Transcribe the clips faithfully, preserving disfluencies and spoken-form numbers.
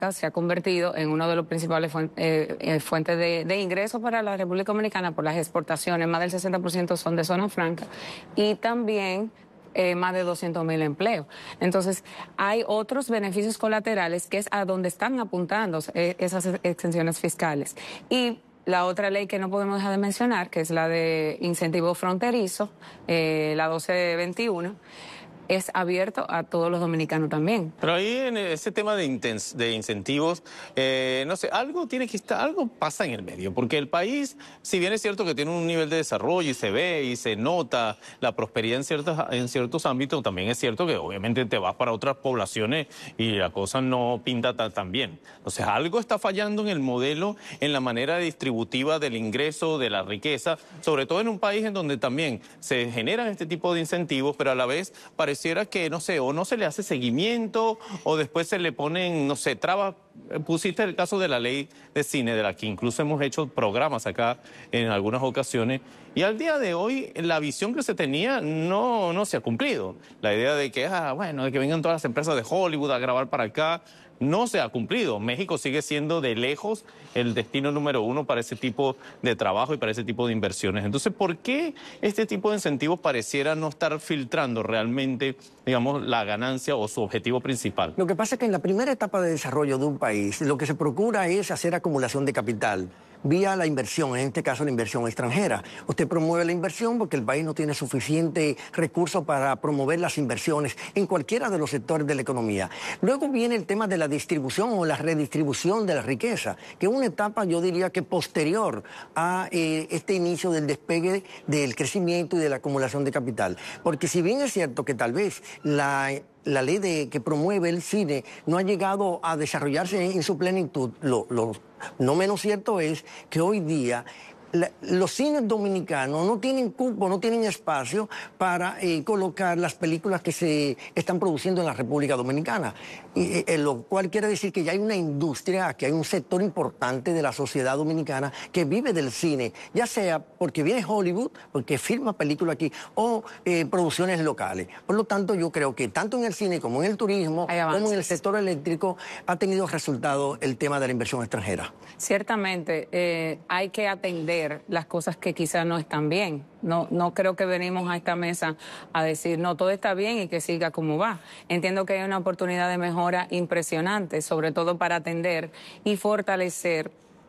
se ha convertido en uno de los principales fuen- eh, eh, fuentes de, de ingresos para la República Dominicana por las exportaciones. Más del sesenta por ciento son de zona franca y también eh, más de doscientos mil empleos. Entonces, hay otros beneficios colaterales que es a donde están apuntando eh, esas exenciones fiscales. Y la otra ley que no podemos dejar de mencionar, que es la de incentivo fronterizo, eh, la doce veintiuno, es abierto a todos los dominicanos también. Pero ahí en ese tema de, intens de incentivos, eh, no sé, algo tiene que estar, algo pasa en el medio, porque el país, si bien es cierto que tiene un nivel de desarrollo y se ve y se nota la prosperidad en ciertos, en ciertos ámbitos, también es cierto que obviamente te vas para otras poblaciones y la cosa no pinta tan, tan bien. O sea, algo está fallando en el modelo, en la manera distributiva del ingreso, de la riqueza, sobre todo en un país en donde también se generan este tipo de incentivos, pero a la vez parece Pareciera que, no sé, o no se le hace seguimiento o después se le ponen, no sé, trabas. Pusiste el caso de la ley de cine, de la que incluso hemos hecho programas acá en algunas ocasiones, y al día de hoy la visión que se tenía no, no se ha cumplido. La idea de que, ah, bueno, de que vengan todas las empresas de Hollywood a grabar para acá, no se ha cumplido. México sigue siendo de lejos el destino número uno para ese tipo de trabajo y para ese tipo de inversiones. Entonces, ¿por qué este tipo de incentivos pareciera no estar filtrando realmente, digamos, la ganancia o su objetivo principal? Lo que pasa es que en la primera etapa de desarrollo de un país, lo que se procura es hacer acumulación de capital vía la inversión, en este caso la inversión extranjera. Usted promueve la inversión porque el país no tiene suficiente recursos para promover las inversiones en cualquiera de los sectores de la economía. Luego viene el tema de la distribución o la redistribución de la riqueza, que es una etapa, yo diría que posterior a eh, este inicio del despegue del crecimiento y de la acumulación de capital. Porque si bien es cierto que tal vez la... la ley de, que promueve el cine no ha llegado a desarrollarse en, en su plenitud, lo, lo no menos cierto es que hoy día la, los cines dominicanos no tienen cupo, no tienen espacio para eh, colocar las películas que se están produciendo en la República Dominicana. Y, eh, lo cual quiere decir que ya hay una industria, que hay un sector importante de la sociedad dominicana que vive del cine, ya sea porque viene Hollywood, porque filma películas aquí, o eh, producciones locales. Por lo tanto, yo creo que tanto en el cine como en el turismo, como en el sector eléctrico, ha tenido resultado el tema de la inversión extranjera. Ciertamente, eh, hay que atender las cosas que quizás no están bien. No, no creo que venimos a esta mesa a decir, no, todo está bien y que siga como va. Entiendo que hay una oportunidad de mejora impresionante, sobre todo para atender y fortalecer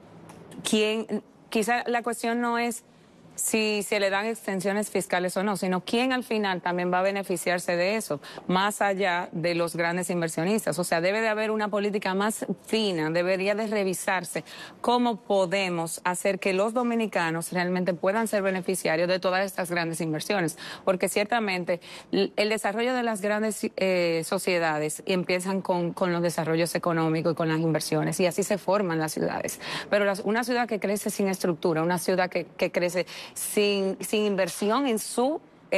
quién. Quizás la cuestión no es si se le dan extensiones fiscales o no, sino quién al final también va a beneficiarse de eso, más allá de los grandes inversionistas. O sea, debe de haber una política más fina, debería de revisarse cómo podemos hacer que los dominicanos realmente puedan ser beneficiarios de todas estas grandes inversiones, porque ciertamente el desarrollo de las grandes eh, sociedades empiezan con, con los desarrollos económicos y con las inversiones, y así se forman las ciudades. Pero las, una ciudad que crece sin estructura, una ciudad que, que crece sin, sin inversión en su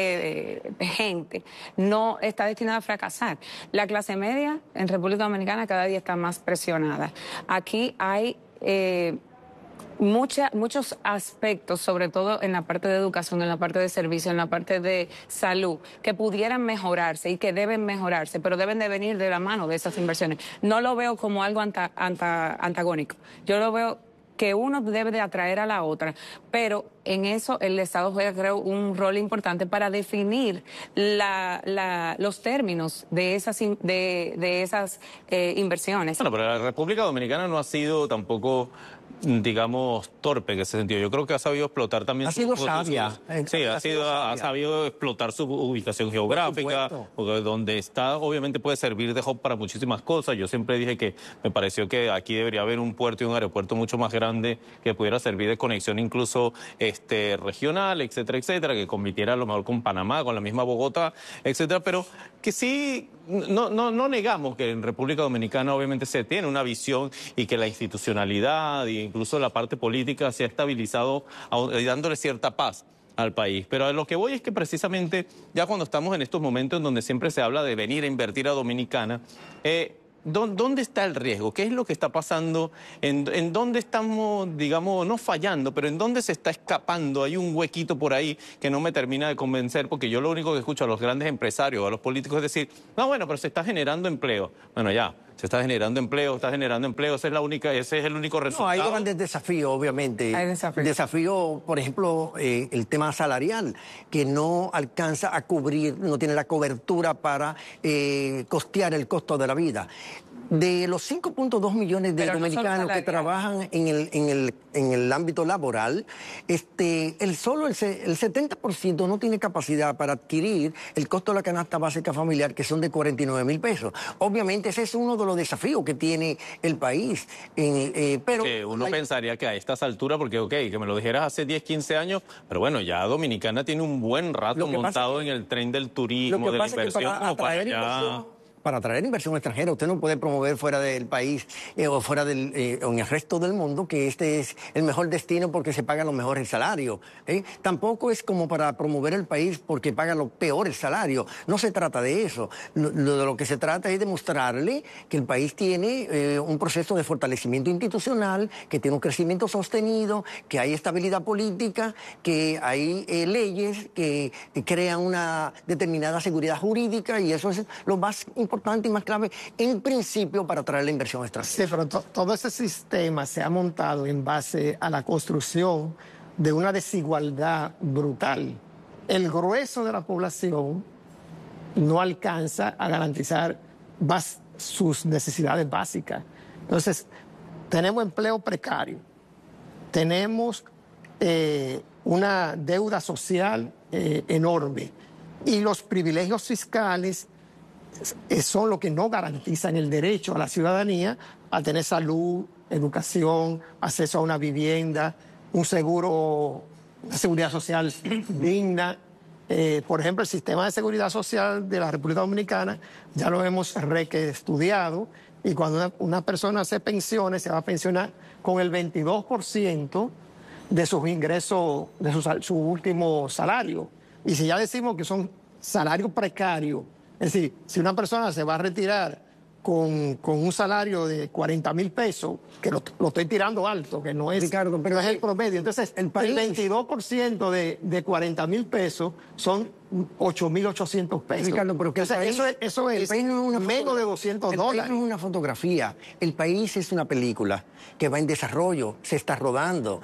eh, gente, no está destinada a fracasar. La clase media en República Dominicana cada día está más presionada. Aquí hay eh, mucha, muchos aspectos, sobre todo en la parte de educación, en la parte de servicio, en la parte de salud, que pudieran mejorarse y que deben mejorarse, pero deben de venir de la mano de esas inversiones. No lo veo como algo anta, anta, antagónico. Yo lo veo que uno debe de atraer a la otra, pero en eso el Estado juega, creo, un rol importante para definir la, la, los términos de esas, de, de esas eh, inversiones. Bueno, pero la República Dominicana no ha sido tampoco, digamos, torpe en ese sentido. Yo creo que ha sabido explotar también... Ha sido sabia. Sí, ha, ha, sido, sido sabia. ha sabido explotar su ubicación geográfica, porque donde está obviamente puede servir de hub para muchísimas cosas. Yo siempre dije que me pareció que aquí debería haber un puerto y un aeropuerto mucho más grande que pudiera servir de conexión incluso este, regional, etcétera, etcétera, que compitiera a lo mejor con Panamá, con la misma Bogotá, etcétera, pero que sí, no, no, no negamos que en República Dominicana obviamente se tiene una visión y que la institucionalidad e incluso la parte política se ha estabilizado dándole cierta paz al país. Pero a lo que voy es que precisamente ya cuando estamos en estos momentos en donde siempre se habla de venir a invertir a Dominicana, eh, ¿dónde está el riesgo? ¿Qué es lo que está pasando? ¿En, en dónde estamos, digamos, no fallando, pero en dónde se está escapando? Hay un huequito por ahí que no me termina de convencer, porque yo lo único que escucho a los grandes empresarios, a los políticos es decir, no, bueno, pero se está generando empleo. Bueno, ya, se está generando empleo, está generando empleo, esa es la única, ese es el único resultado. No, hay grandes desafíos, obviamente. Hay desafíos. Desafío, por ejemplo, eh, el tema salarial, que no alcanza a cubrir, no tiene la cobertura para eh, costear el costo de la vida. De los cinco punto dos millones de Pero no dominicanos solo que salarial. trabajan en el, en el, en el ámbito laboral, este, el solo el, se- el setenta por ciento no tiene capacidad para adquirir el costo de la canasta básica familiar, que son de cuarenta y nueve mil pesos. Obviamente ese es uno de los desafíos que tiene el país. En, eh, pero Que uno hay- pensaría que a estas alturas, porque ok, que me lo dijeras hace diez, quince años, pero bueno, ya Dominicana tiene un buen rato Lo que pasa montado es en el tren del turismo, Lo que de la pasa es que inversión, para como para atraer allá. inversión, para atraer inversión extranjera, usted no puede promover fuera del país eh, o fuera del eh, o en el resto del mundo que este es el mejor destino porque se pagan los mejores salarios. ¿eh? Tampoco es como para promover el país porque pagan los peores salarios. No se trata de eso. Lo, lo- de lo que se trata es demostrarle que el país tiene eh, un proceso de fortalecimiento institucional, que tiene un crecimiento sostenido, que hay estabilidad política, que hay eh, leyes que, que crean una determinada seguridad jurídica, y eso es lo más importante y más clave en principio para atraer la inversión extranjera. Sí, pero to- todo ese sistema se ha montado en base a la construcción de una desigualdad brutal. El grueso de la población no alcanza a garantizar bas- sus necesidades básicas. Entonces, tenemos empleo precario, tenemos eh, una deuda social eh, enorme y los privilegios fiscales eh, son lo que no garantizan el derecho a la ciudadanía a tener salud, educación, acceso a una vivienda, un seguro, una seguridad social digna. Eh, por ejemplo, el sistema de seguridad social de la República Dominicana ya lo hemos reestudiado, y cuando una, una persona se pensione, se va a pensionar con el veintidós por ciento de sus ingresos, de su, sal- su último salario. Y si ya decimos que son salarios precarios, es decir, si una persona se va a retirar con, con un salario de cuarenta mil pesos, que lo, lo estoy tirando alto, que no es, Ricardo, pero no es el promedio. Entonces, el el, país- veintidós por ciento de, de cuarenta mil pesos son ocho mil ochocientos pesos. Ricardo, pero que el Entonces, país- eso es, eso el es país no es una menos foto- de doscientos el país dólares. no es una fotografía. El país es una película que va en desarrollo, se está rodando.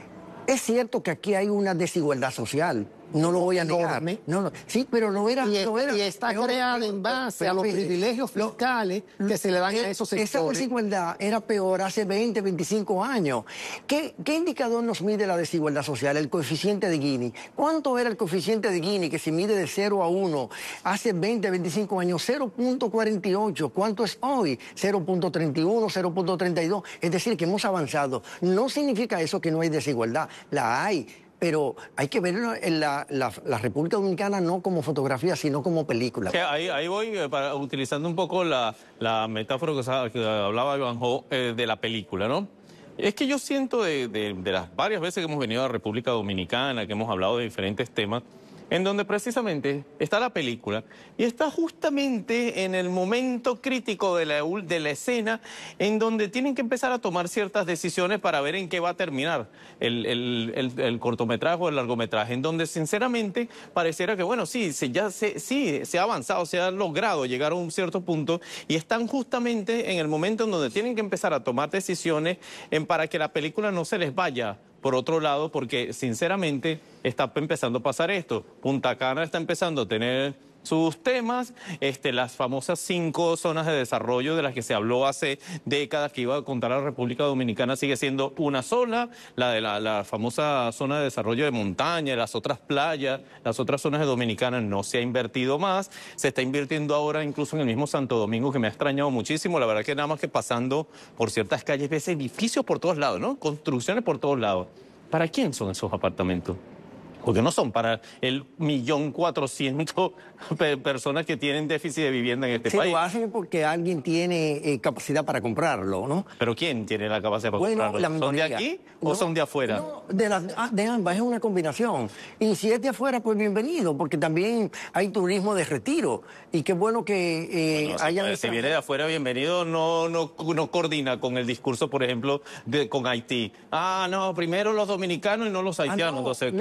Es cierto que aquí hay una desigualdad social, no lo voy a negar. Enorme. No, no, sí, pero no era... Y, no era- y está peor- creada en base a los pero- privilegios lo- fiscales que se le dan a esos Esa sectores. desigualdad era peor hace veinte, veinticinco años. ¿Qué, ¿Qué indicador nos mide la desigualdad social? El coeficiente de Gini. ¿Cuánto era el coeficiente de Gini que se mide de cero a uno hace veinte, veinticinco años? cero punto cuarenta y ocho. ¿Cuánto es hoy? cero punto treinta y uno, cero punto treinta y dos. Es decir, que hemos avanzado. No significa eso que no hay desigualdad. La hay. Pero hay que verlo en la, la, la República Dominicana no como fotografía, sino como película. Que ahí, ahí voy eh, para, utilizando un poco la, la metáfora que, sa- que hablaba Ivanhoe eh, de la película, ¿no? Es que yo siento de, de- de las varias veces que hemos venido a la República Dominicana, que hemos hablado de diferentes temas, en donde precisamente está la película y está justamente en el momento crítico de la, ul- de la escena en donde tienen que empezar a tomar ciertas decisiones para ver en qué va a terminar el, el- el- el cortometraje o el largometraje, en donde sinceramente pareciera que, bueno, sí, se, ya se, sí, se ha avanzado, se ha logrado llegar a un cierto punto y están justamente en el momento en donde tienen que empezar a tomar decisiones en, para que la película no se les vaya por otro lado, porque sinceramente está empezando a pasar esto. Punta Cana está empezando a tener sus temas, este, las famosas cinco zonas de desarrollo de las que se habló hace décadas que iba a contar la República Dominicana sigue siendo una sola, la de la, la famosa zona de desarrollo de montaña, las otras playas, las otras zonas de Dominicana no se ha invertido más, se está invirtiendo ahora incluso en el mismo Santo Domingo, que me ha extrañado muchísimo, la verdad que nada más que pasando por ciertas calles ves edificios por todos lados, ¿no? Construcciones por todos lados. ¿Para quién son esos apartamentos? Porque no son para el millón cuatrocientos personas que tienen déficit de vivienda en este Se país. lo hacen porque alguien tiene eh, capacidad para comprarlo, ¿no? ¿Pero quién tiene la capacidad para Bueno, comprarlo? la ¿Son de minoría. aquí o No, son de afuera? No, de, las- ah, de ambas, es una combinación. Y si es de afuera, pues bienvenido, porque también hay turismo de retiro. Y qué bueno que eh, Bueno, si, hayan... puede- si viene de afuera, bienvenido, no, no, no coordina con el discurso, por ejemplo, de, con Haití. Ah, no, primero los dominicanos y no los haitianos. no, Entonces, no, ¿qué es no, primero?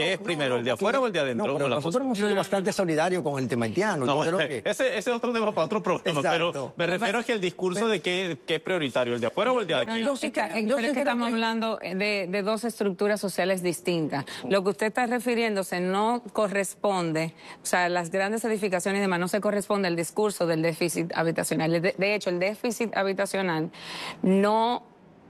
extranjero, no, el de aquí- afuera o el de adentro. No, pero ¿Cómo la nosotros cosa? hemos sido bastante solidarios con el tema haitiano. No, Yo creo que- ese, ese es otro tema para otro programa, Exacto. pero me refiero a que el discurso de qué, qué es prioritario, el de afuera o el de No, aquí. no, es que, yo pero sí es creo que estamos que- hablando de, de dos estructuras sociales distintas. Lo que usted está refiriéndose no corresponde, o sea, las grandes edificaciones y demás, no se corresponde al discurso del déficit habitacional. De, de hecho, el déficit habitacional no,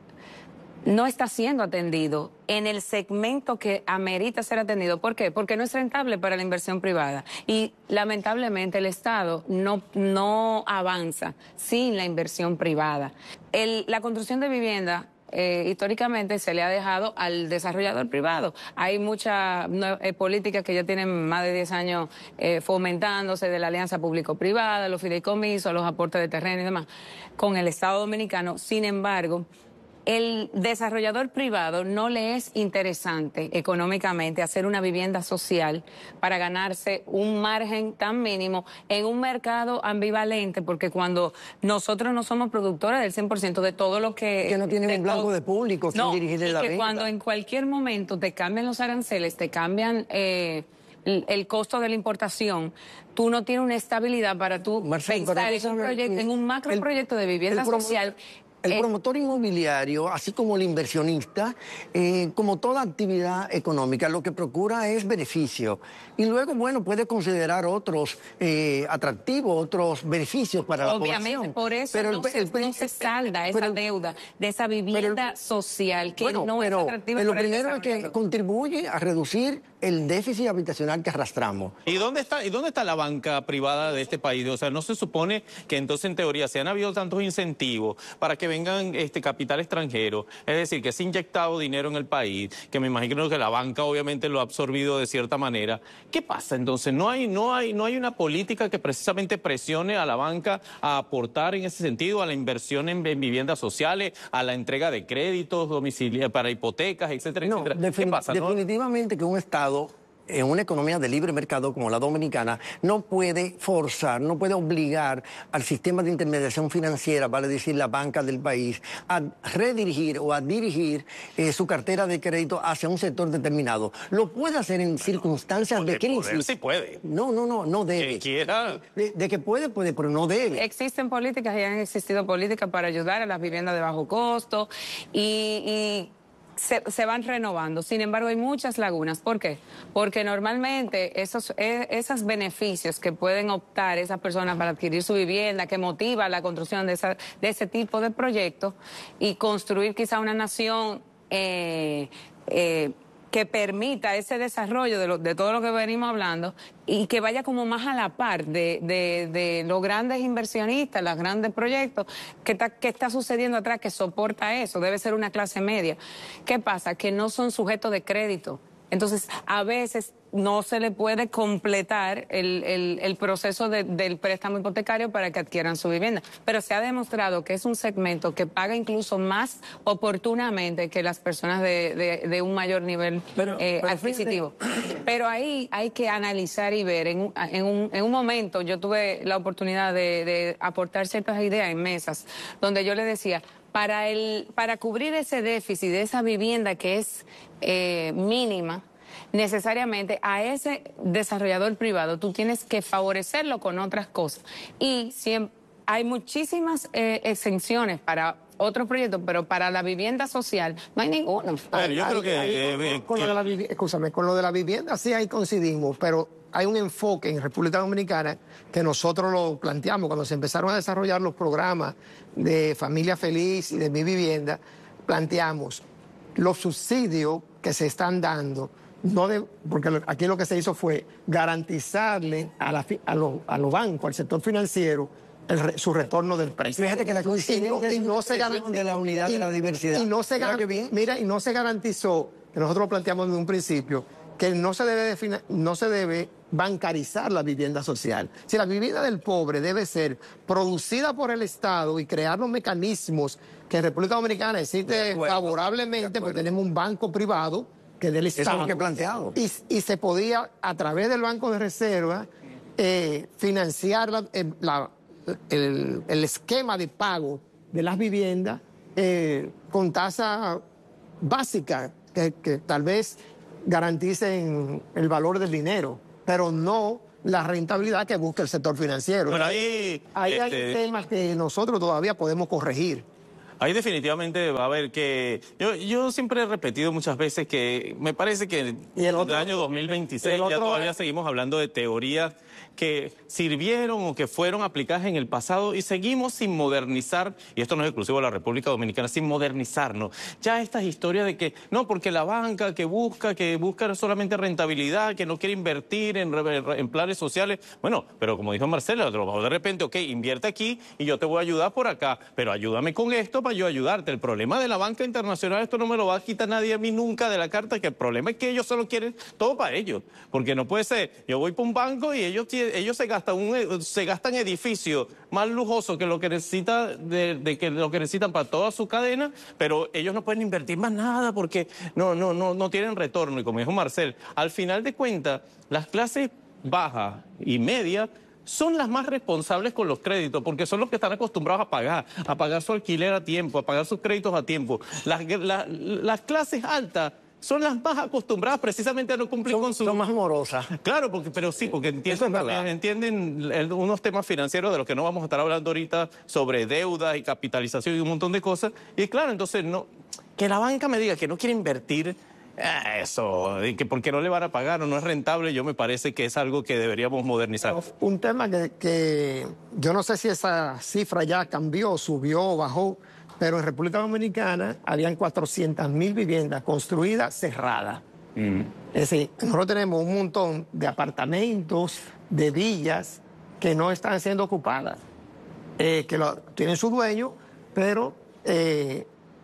no está siendo atendido en el segmento que amerita ser atendido. ¿Por qué? Porque no es rentable para la inversión privada. Y lamentablemente el Estado no, no avanza sin la inversión privada. El, la construcción de vivienda eh, históricamente se le ha dejado al desarrollador privado. Hay muchas no, eh, políticas que ya tienen más de diez años eh, fomentándose, de la alianza público-privada, los fideicomisos, los aportes de terreno y demás, con el Estado dominicano. Sin embargo, el desarrollador privado no le es interesante económicamente hacer una vivienda social para ganarse un margen tan mínimo en un mercado ambivalente, porque cuando nosotros no somos productores del cien por ciento de todo lo que... Que no tienen de un blanco todo- de público sin no, dirigirle y la que venta. cuando en cualquier momento te cambian los aranceles, te cambian... Eh, el el costo de la importación, tú no tienes una estabilidad para tú Marcelo, pero pensar tú en un, sabes, proyecto, en un macro el- proyecto de vivienda el promo- social. El eh, promotor inmobiliario, así como el inversionista, eh, como toda actividad económica, lo que procura es beneficio. Y luego, bueno, puede considerar otros eh, atractivos, otros beneficios para la Obviamente, población. por eso Pero no, el- se, el- no se salda esa pero el- deuda de esa vivienda social que Bueno, no pero, es atractiva pero lo para el primero es que desarrollador. contribuye a reducir el déficit habitacional que arrastramos. ¿Y dónde está, y dónde está la banca privada de este país? O sea, ¿no se supone que entonces en teoría se han habido tantos incentivos para que vengan este capital extranjero? Es decir, que se ha inyectado dinero en el país, que me imagino que la banca obviamente lo ha absorbido de cierta manera. ¿Qué pasa entonces? ¿No hay, no hay, no hay una política que precisamente presione a la banca a aportar en ese sentido, a la inversión en, en viviendas sociales, a la entrega de créditos domiciliarios para hipotecas, etcétera, No, etcétera? ¿Qué defini- pasa? ¿No? definitivamente que un Estado en una economía de libre mercado como la dominicana no puede forzar, no puede obligar al sistema de intermediación financiera, vale decir la banca del país, a redirigir o a dirigir eh, su cartera de crédito hacia un sector determinado. Lo puede hacer en circunstancias de Poder, crisis. poder sí puede. No, no, no, no debe. Que quiera. De, de que puede, puede, pero no debe. Existen políticas y han existido políticas para ayudar a las viviendas de bajo costo y, y se, se van renovando. Sin embargo, hay muchas lagunas. ¿Por qué? Porque normalmente esos, eh, esos beneficios que pueden optar esas personas para adquirir su vivienda, que motiva la construcción de, esa, de ese tipo de proyectos y construir quizá una nación eh, eh, que permita ese desarrollo de, lo, de todo lo que venimos hablando y que vaya como más a la par de, de, de los grandes inversionistas, los grandes proyectos, que está, que está sucediendo atrás, que soporta eso, debe ser una clase media. ¿Qué pasa? Que no son sujetos de crédito. Entonces, a veces no se le puede completar el, el, el proceso de, del préstamo hipotecario para que adquieran su vivienda. Pero se ha demostrado que es un segmento que paga incluso más oportunamente que las personas de, de, de un mayor nivel Pero- eh, pero adquisitivo. Pero ahí hay que analizar y ver. En, un- en, un, en un momento yo tuve la oportunidad de, de aportar ciertas ideas en mesas donde yo le decía, para, el, para cubrir ese déficit de esa vivienda que es eh, mínima, necesariamente a ese desarrollador privado tú tienes que favorecerlo con otras cosas. Y siempre, hay muchísimas eh, exenciones para otros proyectos, pero para la vivienda social no hay ninguna. A ver, yo Ahí- creo que... ahí- eh, eh, con, lo de la, vivi- escúchame, con lo de la vivienda sí ahí coincidimos, pero hay un enfoque en República Dominicana que nosotros lo planteamos cuando se empezaron a desarrollar los programas de Familia Feliz y de Mi Vivienda, planteamos los subsidios que se están dando, no de, porque lo- aquí lo que se hizo fue garantizarle a, la fi- a, los- a los bancos, al sector financiero, el re- su retorno del precio. Fíjate que la Y no, coincidencia y no se es garantizó de la unidad de la diversidad. Y no se Mira garan- qué bien. Mira, y no se garantizó, que nosotros lo planteamos desde un principio, que no se debe, defina- no se debe bancarizar la vivienda social. Si la vivienda del pobre debe ser producida por el Estado y crear los mecanismos que en República Dominicana existe acuerdo, favorablemente, porque tenemos un banco privado que es del Eso es Estado. lo que he planteado. Y, y se podía, a través del Banco de Reserva, eh, financiar la- eh, la- el, el esquema de pago de las viviendas eh, con tasa básica, que, que tal vez garanticen el valor del dinero, pero no la rentabilidad que busca el sector financiero. Bueno, ahí, ahí este... hay temas que nosotros todavía podemos corregir. Ahí definitivamente va a haber que... Yo, yo siempre he repetido muchas veces que me parece que en el, el año dos mil veintiséis el otro... ya todavía seguimos hablando de teorías que sirvieron o que fueron aplicadas en el pasado y seguimos sin modernizar, y esto no es exclusivo de la República Dominicana, sin modernizarnos. Ya estas historias de que, no, porque la banca que busca, que busca solamente rentabilidad, que no quiere invertir en, en planes sociales, bueno, pero como dijo Marcela, de repente, ok, invierte aquí y yo te voy a ayudar por acá, pero ayúdame con esto para yo ayudarte. El problema de la banca internacional, esto no me lo va a quitar nadie a mí nunca de la carta, que el problema es que ellos solo quieren todo para ellos, porque no puede ser, yo voy para un banco y ellos tienen ellos se gastan un se gastan edificios más lujosos que lo que necesita de, de que lo que necesitan para toda su cadena, pero ellos no pueden invertir más nada porque no no no no tienen retorno. Y como dijo Marcel, al final de cuentas las clases bajas y medias son las más responsables con los créditos, porque son los que están acostumbrados a pagar, a pagar su alquiler a tiempo, a pagar sus créditos a tiempo. Las, la, las clases altas son las más acostumbradas precisamente a no cumplir son, con su... Son más morosas. Claro, porque, pero sí, porque entienden, es entienden el, unos temas financieros de los que no vamos a estar hablando ahorita, sobre deuda y capitalización y un montón de cosas. Y claro, entonces, no que la banca me diga que no quiere invertir, eh, eso, y que porque no le van a pagar o no es rentable, yo me parece que es algo que deberíamos modernizar. Un tema que, que yo no sé si esa cifra ya cambió, subió o bajó, pero en República Dominicana habían cuatrocientas mil viviendas construidas cerradas. Mm. Es decir, nosotros tenemos un montón de apartamentos, de villas que no están siendo ocupadas, eh, que lo, tienen su dueño, pero eh,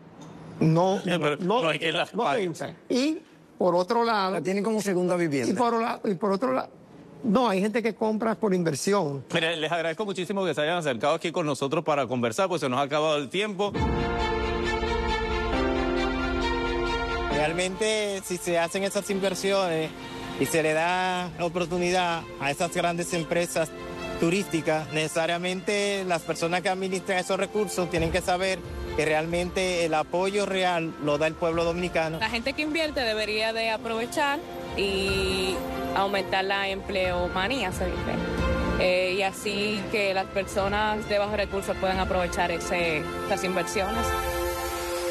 no, sí, pero no, no hay que las no piensan. Y por otro lado... La tienen como segunda vivienda. Y por, y por otro lado... No, hay gente que compra por inversión. Mira, les agradezco muchísimo que se hayan acercado aquí con nosotros para conversar, pues se nos ha acabado el tiempo. Realmente, si se hacen esas inversiones y se le da oportunidad a esas grandes empresas turísticas, necesariamente las personas que administran esos recursos tienen que saber que realmente el apoyo real lo da el pueblo dominicano. La gente que invierte debería de aprovechar y aumentar la empleomanía, se dice. Eh, y así que las personas de bajos recursos puedan aprovechar ese, esas inversiones.